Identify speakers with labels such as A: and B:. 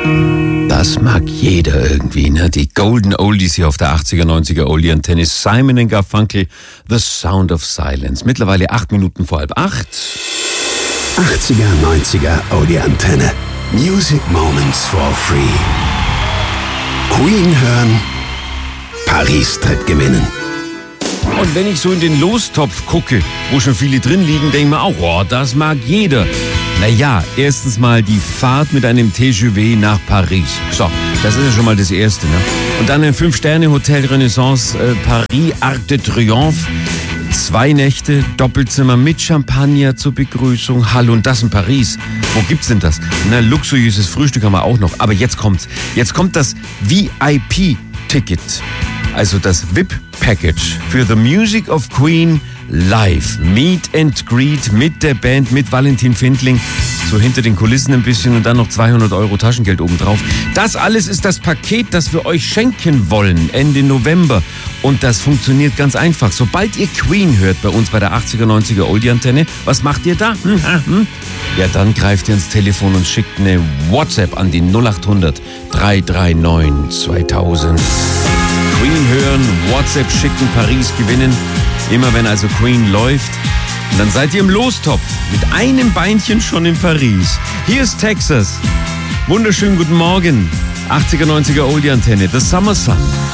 A: Das mag jeder irgendwie, ne? Die Golden Oldies hier auf der 80er, 90er Oldie-Antenne. Simon & Garfunkel, The Sound of Silence. Mittlerweile 8 Minuten vor 7:30.
B: 80er, 90er Oldie-Antenne. Music Moments for Free. Queen hören, Paris tritt gewinnen.
A: Und wenn ich so in den Lostopf gucke, wo schon viele drin liegen, denke ich mir auch, oh, das mag jeder. Naja, erstens mal die Fahrt mit einem TGV nach Paris. So, das ist ja schon mal das Erste, ne? Und dann ein 5-Sterne-Hotel Renaissance Paris Arc de Triomphe. 2 Nächte, Doppelzimmer mit Champagner zur Begrüßung. Hallo, und das in Paris. Wo gibt's denn das? Na, luxuriöses Frühstück haben wir auch noch. Aber jetzt kommt's. Jetzt kommt das VIP-Ticket. Also das VIP-Package für The Music of Queen live. Meet and Greet mit der Band, mit Valentin Findling. So hinter den Kulissen ein bisschen und dann noch 200 € Taschengeld obendrauf. Das alles ist das Paket, das wir euch schenken wollen Ende November. Und das funktioniert ganz einfach. Sobald ihr Queen hört bei uns bei der 80er, 90er Oldie-Antenne, was macht ihr da? Ja, dann greift ihr ins Telefon und schickt eine WhatsApp an die 0800 339 2000. Queen hören, WhatsApp schicken, Paris gewinnen. Immer wenn also Queen läuft, dann seid ihr im Lostopf mit einem Beinchen schon in Paris. Hier ist Texas. Wunderschönen guten Morgen. 80er, 90er Oldie-Antenne, The Summer Sun.